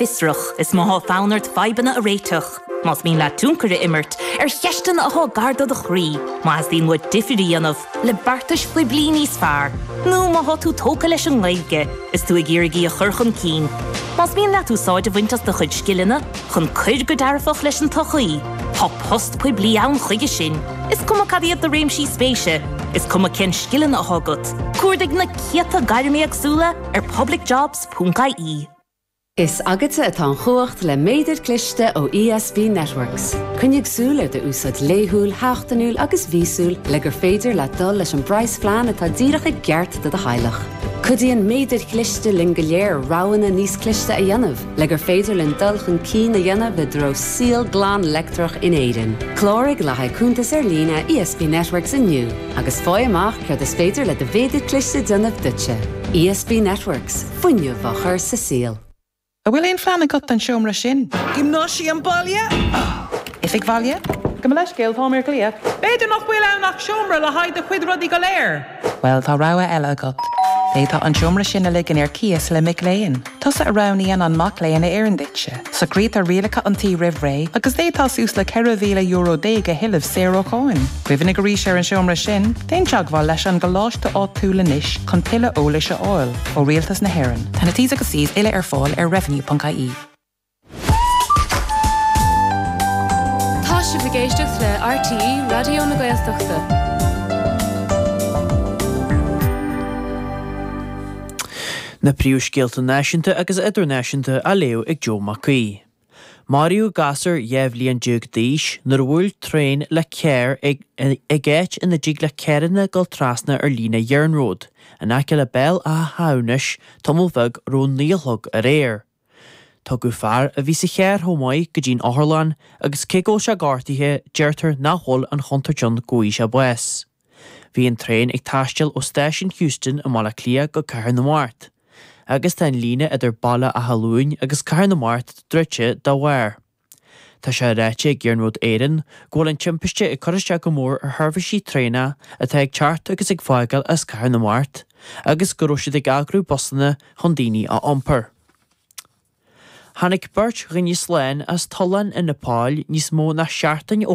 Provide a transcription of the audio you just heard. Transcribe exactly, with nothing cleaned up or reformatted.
fisrach is má fánart faibanna a réiteach. Mas mín le túncare immert ar cheistan a há garda a chrí, mas dín mu difrií anmh le bartas fli blin níos fearr. Nú má há tú tóca leis an gaige, is tú ag géirigí a churchan cín. Mas mín le tú sáid a bhaintas de chud scilina, chun chuir go darfach leis an tochaí. Tá post pwy bli ann chuige sin. Is cuma cadiad de réimsí spéise. Is cuma cén scilin a hágat. Cuairdig na ciata gairimí agsúla ar publicjobs dot I E. Is agate atá chuacht le méidir cliste ó E S B Networks. Cynnig súla de úsad léhúil, háchtanúil agus vísúil le gur féidir le dul leis an brais flean atá díreach ag geart de de heilech. Cudíon méidir cliste lin go léir ráhanna níos cliste a dhéanamh, le gur féidir lin dulchan cín a dhéanamh le dro síl glán lectrach in éidean. Clórig le haid cúntas ar lína E S B Networks inniu, agus fói amach cead is féidir le de féidir cliste dionamh dutse. E S B Networks, fuinneamh a chur sa síl. A bhfuil éon fleanna got an seomra sin? Gymnáisi an baile? If ag bhaile? Go me leis céil tá mé clia. Beidir nach bhfuil ann nach seomra le haid a chuid rudí go léir. Well, tá ráha eile agat. Bétá an seomra sin a ligan ar cías le mic léin. Tusa a ránaíon an mac léin a éan ditse. So grét a rialacha an tí rih ré, agus détá sús le ceithre mhíle euro déige hiileh zéro cháin. Cuimhna go ríis ar an seomra sin, déon teagháil leis an go láiste áit túla níis chun pile óla se áil ó rialtas na hÉireann. Tá na tíos agus síos ile ar fáil ar revenue dot I E. Tá si bhgéisteach le R T E Radio na Gaeltachta. Na príomhscéalta náisiúnta agus idirnáisiúnta a léamh ag Joe McCee. Mario Gasser dhéimhlíonn déag díos nar bhfuil tréin le céir ag éit ina dig le céireanna go trasna ar lína Yearn Road, an aice le bell a thaunis tomul bheg rón níolthg a réir. Tá go fearr a bhí sa chéir thomáid go dtín Áthirleán agus cégó se gáirtaithe deirtar nachhol an chuntar John goí se bues. Bhí an tréin ag taisteal ó Station Houston a mala clia go ceithre na Mart. Agus tá lína idir balla a halúin agus ceithre na Mart druite dá bhair. Tá sé réite ag Yearn Road éireann, ghfuil an timpiste i chuiriste go mór ar thurfaisí tréna atá ag teart agus ag fágail as ceithre na Mart, agus go raibh siad ag agrú bostanna chun daoine a iompar. Hannig beirt rinne sléin as tolan in Nepal níos mó na seaartain